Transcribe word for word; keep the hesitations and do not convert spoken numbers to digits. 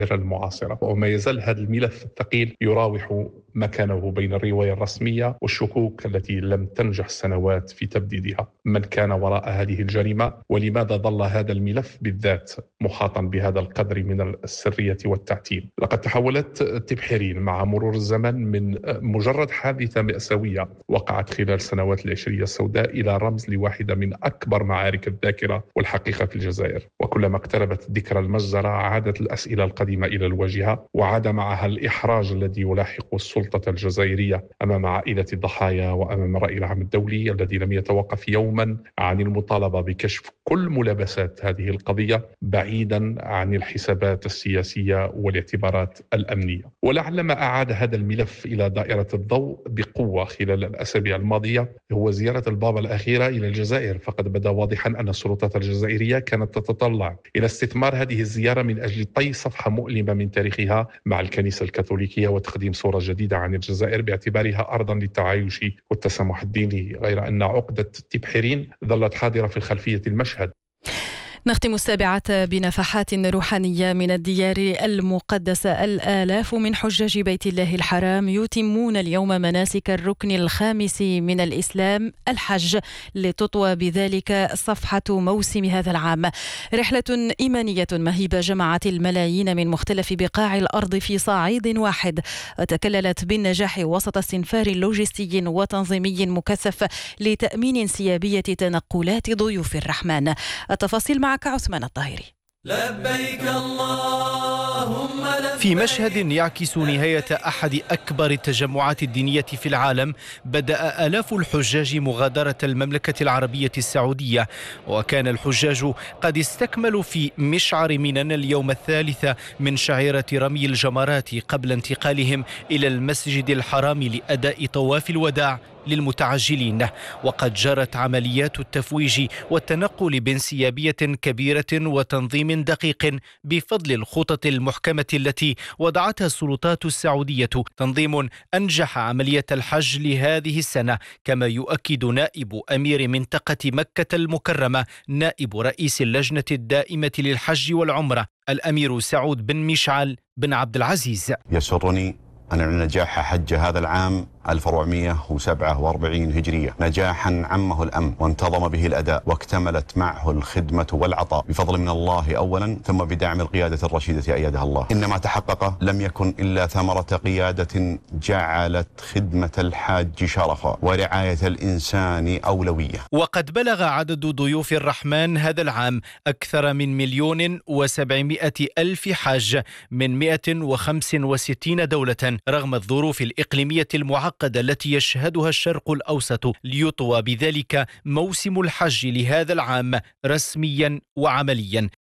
المعاصرة. وما يزال هذا الملف الثقيل يراوح مكانه بين الرواية الرسمية والشكوك التي لم تنجح سنوات في تبديدها. من كان وراء هذه الجريمة؟ ولماذا ظل هذا الملف بالذات محاطا بهذا القدر من السرية والتعتيم؟ لقد تحولت تبحيرين مع مرور الزمن من مجرد حادثة مأساوية وقعت خلال السنوات العشرية السوداء إلى رمز لواحدة من أكبر معارك الذاكرة والحقيقة في الجزائر. وكلما اقتربت ذكرى المجزرة عادت الأسئلة القديمة إلى الواجهة، وعاد معها الإحراج الذي يلاحق السلطة الجزائرية أمام عائلة الضحايا وأمام الرأي العام الدولي الذي لم يتوقف يوما عن المطالبة بكشف كل ملابسات هذه القضية بعيدا عن الحسابات السياسية والاعتبارات الأمنية. ولعل ما أعاد هذا الملف إلى دائرة الضوء بقوة خلال الأسابيع الماضية هو زيارة البابا الأخيرة إلى الجزائر. فقد بدا واضحا أن السلطات الجزائرية كانت تتطلع إلى استثمار هذه الزيارة من أجل طي صفحة مؤلمة من تاريخها مع الكنيسة الكاثوليكية وتقديم صورة جديدة عن الجزائر باعتبارها أرضا للتعايش والتسامح الديني، غير أن عقدة تبحيرين ظلت حاضرة في خلفية المشهد. نختم السابعة بنفحات روحانية من الديار المقدسة. الآلاف من حجاج بيت الله الحرام يتمون اليوم مناسك الركن الخامس من الإسلام، الحج، لتطوى بذلك صفحة موسم هذا العام. رحلة إيمانية مهيبة جمعت الملايين من مختلف بقاع الأرض في صعيد واحد، وتكللت بالنجاح وسط استنفار لوجستي وتنظيمي مكثف لتأمين انسيابية تنقلات ضيوف الرحمن. التفاصيل مع معك عثمان الطاهري. لبيك اللهم لبيك. في مشهد يعكس نهاية أحد أكبر التجمعات الدينية في العالم، بدأ آلاف الحجاج مغادرة المملكة العربية السعودية، وكان الحجاج قد استكملوا في مشعر منى اليوم الثالث من شعيرة رمي الجمرات قبل انتقالهم إلى المسجد الحرام لأداء طواف الوداع للمتعجلين. وقد جرت عمليات التفويج والتنقل بانسيابية كبيرة وتنظيم دقيق بفضل الخطط المحكمة التي وضعتها السلطات السعودية. تنظيم أنجح عملية الحج لهذه السنة، كما يؤكد نائب أمير منطقة مكة المكرمة نائب رئيس اللجنة الدائمة للحج والعمرة الأمير سعود بن مشعل بن عبد العزيز. يسرني أن نجاح حج هذا العام ألف وأربعمائة وسبعة وأربعين هجرية نجاحا عمه الأمن وانتظم به الأداء واكتملت معه الخدمة والعطاء بفضل من الله أولا، ثم بدعم القيادة الرشيدة أيدها الله. إنما تحقق لم يكن إلا ثمرة قيادة جعلت خدمة الحاج شرفا ورعاية الإنسان أولوية. وقد بلغ عدد ضيوف الرحمن هذا العام أكثر من مليون وسبعمائة ألف حاج من مئة وخمسة وستين دولة، رغم الظروف الإقليمية المعقدة التي يشهدها الشرق الأوسط، ليطوى بذلك موسم الحج لهذا العام رسميا وعمليا.